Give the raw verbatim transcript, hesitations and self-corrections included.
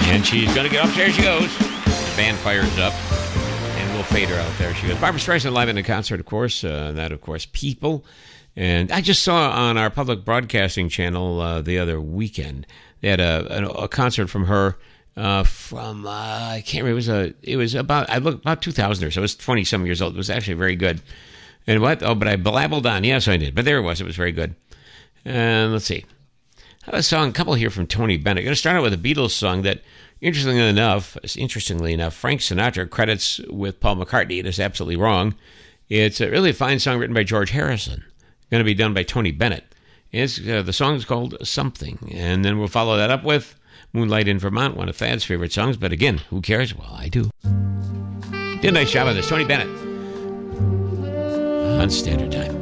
And she's going to get up. There she goes. The band fires up. And we'll fade her out. There she goes. Barbra Streisand live in a concert, of course. Uh, that, of course, People. And I just saw on our public broadcasting channel uh, the other weekend, they had a, a, a concert from her uh, from, uh, I can't remember, it was, a, it was about, I looked, about two thousand or so. It was twenty-some years old. It was actually very good. And what? Oh, but I blabbled on. Yes, I did. But there it was. It was very good. And let's see. I have a song, a couple here from Tony Bennett. I'm going to start out with a Beatles song that, interestingly enough, interestingly enough, Frank Sinatra credits with Paul McCartney. It is absolutely wrong. It's a really fine song written by George Harrison. Going to be done by Tony Bennett. It's, uh, the song is called Something. And then we'll follow that up with Moonlight in Vermont, one of Thad's favorite songs. But again, who cares? Well, I do. Did a nice job on this. Tony Bennett on Standard Time.